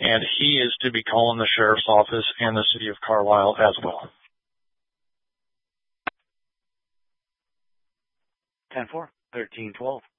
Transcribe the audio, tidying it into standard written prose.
and he is to be calling the sheriff's office and the city of Carlisle as well. 10-4, 13-12.